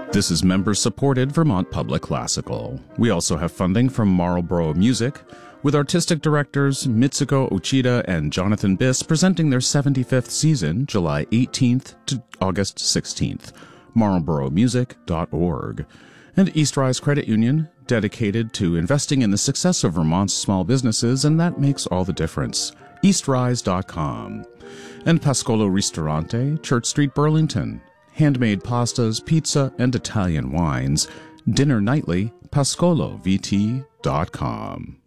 This is member-supported Vermont Public Classical. We also have funding from Marlborough Music, with artistic directors Mitsuko Uchida and Jonathan Biss presenting their 75th season, July 18th to August 16th. marlboroughmusic.org. And Eastrise Credit Union, dedicated to investing in the success of Vermont's small businesses, and that makes all the difference. Eastrise.com. And Pascolo Ristorante, Church Street, Burlington. Handmade pastas, pizza, and Italian wines. Dinner nightly, pascolovt.com.